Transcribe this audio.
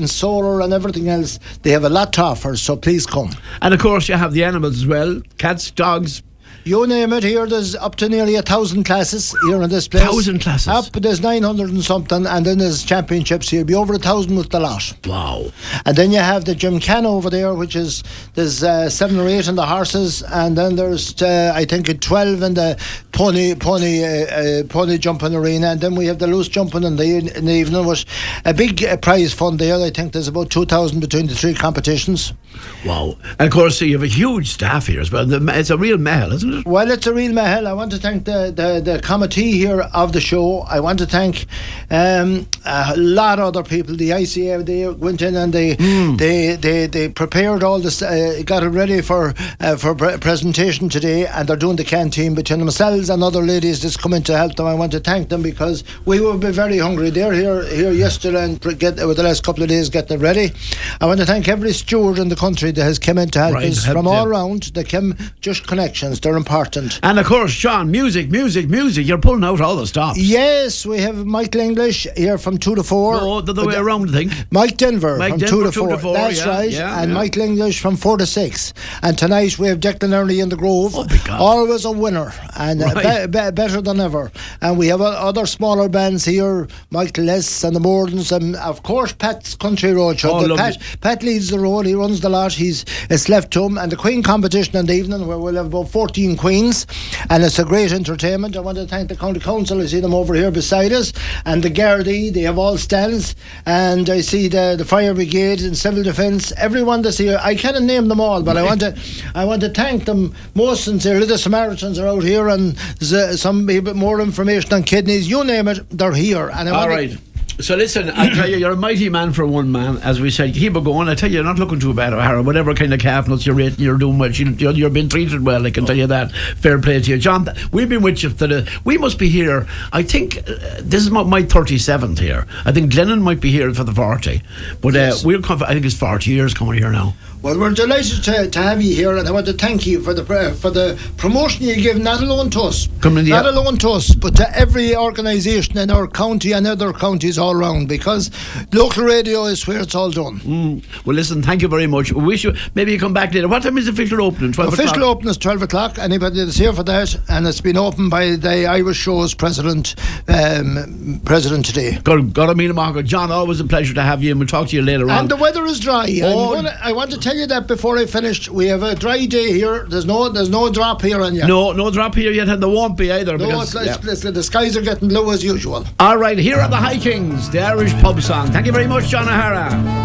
and solar and everything else. They have a lot to offer, so please come. And of course you have the animals as well, cats, dogs. You name it, here there's up to nearly 1,000 classes here in this place. 1,000 classes? Up, there's 900 and something, and then there's championships here. Be over 1,000 with the lot. Wow. And then you have the Gymkhana over there, which is, there's 7 or 8 in the horses, and then there's, I think, 12 in the pony jumping arena, and then we have the loose jumping in the evening with a big prize fund there. I think there's about 2,000 between the 3 competitions. Wow. And of course, you have a huge staff here as well. It's a real mahal, isn't it? Well, it's a real mahal. I want to thank the committee here of the show. I want to thank a lot of other people. The ICA, they went in and they prepared all this, got it ready for presentation today, and they're doing the canteen between themselves and other ladies that's come in to help them. I want to thank them because we will be very hungry. They're here yesterday and with the last couple of days getting it ready. I want to thank every steward in the country that has come in to help us from all around. They came just connections. They're important. And of course, Sean, music. You're pulling out all the stops. Yes, we have Michael English here from 2 to 4. No, the other way around, I think. Mike Denver from 2 to 4. That's right. Yeah, and Michael English from 4 to 6. And tonight we have Declan Early in the Grove. Oh, my God. Always a winner and better than ever. And we have other smaller bands here, Michael Less and the Mordens, and of course Pat's Country Road Show. Pat leads the road, he runs the lot, it's left to him. And the Queen competition in the evening, where we'll have about 14 Queens, and it's a great entertainment. I want to thank the County Council. I see them over here beside us, and the Gardaí, they have all stands, and I see the Fire Brigade and Civil Defence, everyone that's here. I can't name them all, but I want to thank them most sincerely. The Samaritans are out here, and there's some bit more information on kidneys, you name it, they're here. And all right. So listen, I tell you, you're a mighty man for one man, as we said. Keep it going. I tell you, you're not looking too bad, O'Hara. Whatever kind of calf nuts you're eating, you're doing well. You're being treated well, I can tell you that. Fair play to you. John, we've been with you we must be here, I think, this is my 37th here. I think Glennon might be here for the 40. But yes. I think it's 40 years coming here now. Well, we're delighted to have you here, and I want to thank you for the promotion you give, not alone to us, but to every organisation in our county and other counties all around, because local radio is where it's all done. Well, listen, thank you very much. We wish you, maybe you come back later. What time is the official opening? 12 o'clock? Official opening is 12 o'clock. Anybody that's here for that, and it's been opened by the Irish Show's president today. God, John, always a pleasure to have you, and we'll talk to you later on. And the weather is dry. I want to tell you that before I finished. We have a dry day here. There's no drop here on yet. No drop here yet, and there won't be either. No, the skies are getting blue as usual. All right, here are the High Kings, the Irish pub song. Thank you very much, John O'Hara.